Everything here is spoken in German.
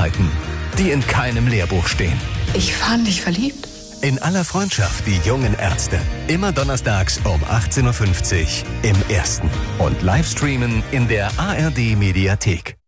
Wahrheiten, die in keinem Lehrbuch stehen. Ich war nicht verliebt. In aller Freundschaft, die jungen Ärzte. Immer donnerstags um 18.50 Uhr im Ersten. Und Livestreamen in der ARD Mediathek.